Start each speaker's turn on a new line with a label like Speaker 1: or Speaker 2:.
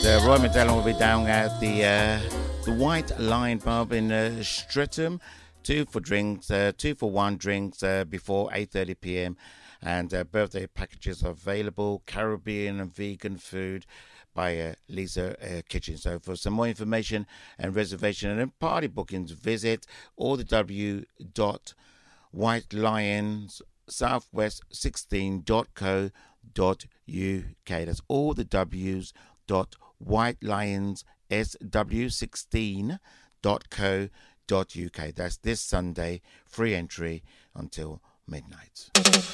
Speaker 1: Roy McDellon will be down at the White Lion Pub in Streatham. 2 for drinks, 2 for 1 drinks before 8:30 p.m. And birthday packages are available. Caribbean and vegan food by Lisa Kitchen. So for some more information and reservation and party bookings, visit allthewsouthwest16.co.uk. That's allthewsouthwest16.co.uk. That's this Sunday, free entry until midnight.